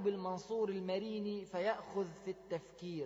يعقوب المنصور المريني فيأخذ في التفكير،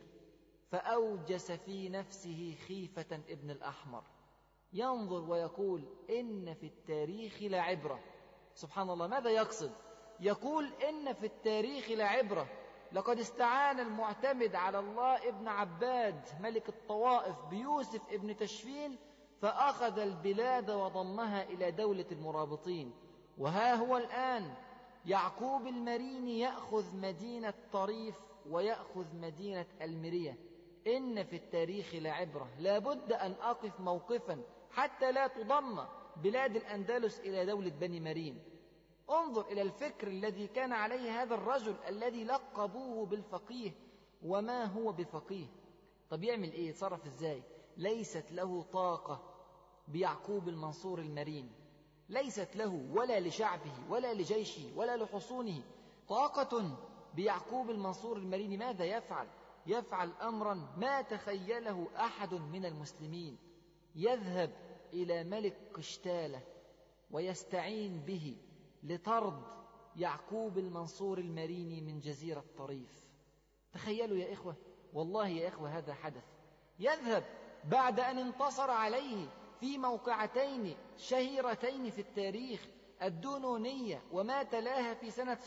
فأوجس في نفسه خيفة ابن الأحمر، ينظر ويقول إن في التاريخ لعبرة. سبحان الله، ماذا يقصد؟ يقول إن في التاريخ لعبرة، لقد استعان المعتمد على الله ابن عباد ملك الطوائف بيوسف ابن تشفين، فأخذ البلاد وضمها إلى دولة المرابطين، وها هو الآن يعقوب المريني يأخذ مدينة طريف ويأخذ مدينة المرية. إن في التاريخ لعبرة، لا بد أن أقف موقفا حتى لا تضم بلاد الأندلس إلى دولة بني مرين. انظر إلى الفكر الذي كان عليه هذا الرجل الذي لقبوه بالفقيه. وما هو بفقيه؟ طب يعمل إيه؟ يتصرف إزاي؟ ليست له طاقة بيعقوب المنصور المرين، ليست له ولا لشعبه ولا لجيشه ولا لحصونه طاقة بيعقوب المنصور المريني. ماذا يفعل؟ يفعل أمرا ما تخيله أحد من المسلمين، يذهب إلى ملك قشتالة ويستعين به لطرد يعقوب المنصور المريني من جزيرة طريف. تخيلوا يا إخوة، والله يا إخوة هذا حدث. يذهب بعد أن انتصر عليه في موقعتين شهيرتين في التاريخ، الدونونية وما تلاها في سنة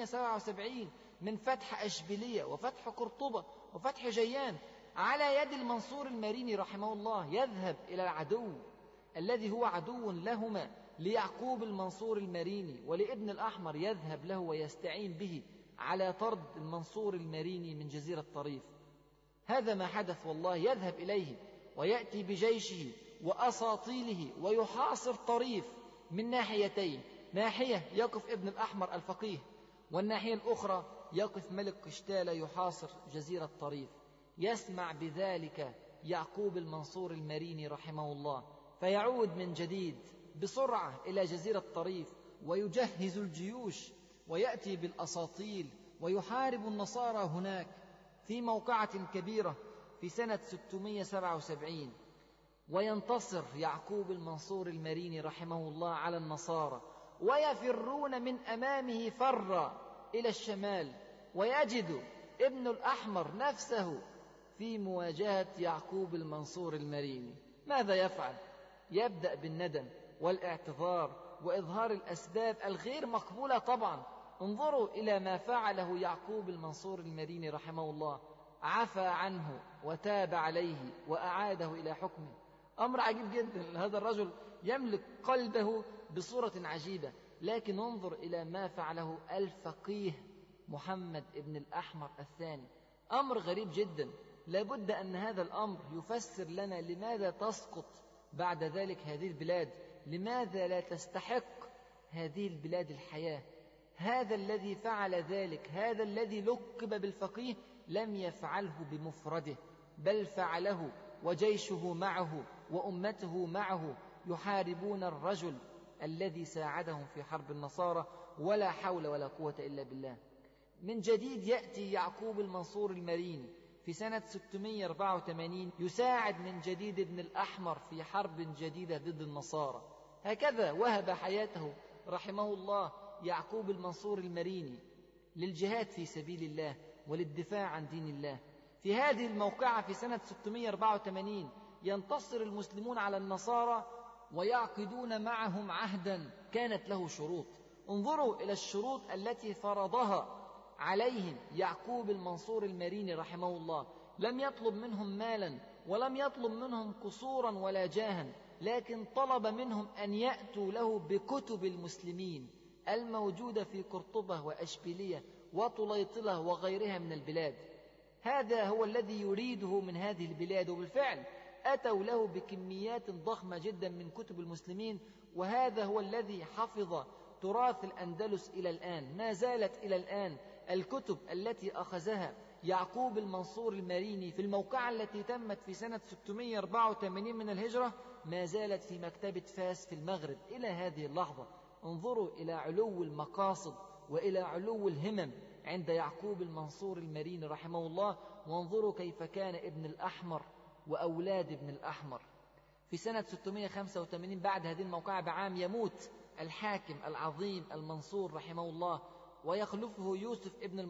677 من فتح أشبيلية وفتح قرطبة وفتح جيان على يد المنصور المريني رحمه الله. يذهب إلى العدو الذي هو عدو لهما ليعقوب المنصور المريني ولابن الأحمر، يذهب له ويستعين به على طرد المنصور المريني من جزيرة طريف. هذا ما حدث والله. يذهب إليه ويأتي بجيشه وأساطيله ويحاصر طريف من ناحيتين، ناحية يقف ابن الأحمر الفقيه، والناحية الأخرى يقف ملك قشتالة يحاصر جزيرة طريف. يسمع بذلك يعقوب المنصور المريني رحمه الله، فيعود من جديد بسرعة إلى جزيرة طريف ويجهز الجيوش ويأتي بالأساطيل ويحارب النصارى هناك في موقعة كبيرة في سنة 677. وينتصر يعقوب المنصور المريني رحمه الله على النصارى، ويفرون من أمامه فرا إلى الشمال، ويجد ابن الأحمر نفسه في مواجهة يعقوب المنصور المريني. ماذا يفعل؟ يبدأ بالندم والاعتذار وإظهار الأسباب الغير مقبولة طبعا. انظروا إلى ما فعله يعقوب المنصور المريني رحمه الله، عفى عنه وتاب عليه وأعاده إلى حكمه. أمر عجيب جدا، هذا الرجل يملك قلبه بصورة عجيبة. لكن انظر إلى ما فعله الفقيه محمد ابن الأحمر الثاني، أمر غريب جدا. لابد أن هذا الأمر يفسر لنا لماذا تسقط بعد ذلك هذه البلاد، لماذا لا تستحق هذه البلاد الحياة. هذا الذي فعل ذلك، هذا الذي لقب بالفقيه، لم يفعله بمفرده، بل فعله وجيشه معه وأمته معه يحاربون الرجل الذي ساعدهم في حرب النصارى، ولا حول ولا قوة إلا بالله. من جديد يأتي يعقوب المنصور المريني في سنة 684 يساعد من جديد ابن الأحمر في حرب جديدة ضد النصارى. هكذا وهب حياته رحمه الله يعقوب المنصور المريني للجهاد في سبيل الله وللدفاع عن دين الله. في هذه الموقعة في سنة 684 ينتصر المسلمون على النصارى ويعقدون معهم عهدا كانت له شروط. انظروا إلى الشروط التي فرضها عليهم يعقوب المنصور المريني رحمه الله. لم يطلب منهم مالا ولم يطلب منهم قصورا ولا جاها، لكن طلب منهم أن يأتوا له بكتب المسلمين الموجودة في قرطبة وأشبيلية وطليطلة وغيرها من البلاد. هذا هو الذي يريده من هذه البلاد، وبالفعل أتوا له بكميات ضخمة جدا من كتب المسلمين. وهذا هو الذي حفظ تراث الأندلس إلى الآن. ما زالت إلى الآن الكتب التي أخذها يعقوب المنصور المريني في الموقعة التي تمت في سنة 684 من الهجرة ما زالت في مكتبة فاس في المغرب إلى هذه اللحظة. انظروا إلى علو المقاصد وإلى علو الهمم عند يعقوب المنصور المريني رحمه الله. وانظروا كيف كان ابن الأحمر وأولاد ابن الأحمر. في سنة 685 بعد هذه الموقعة بعام يموت الحاكم العظيم المنصور رحمه الله، ويخلفه يوسف ابن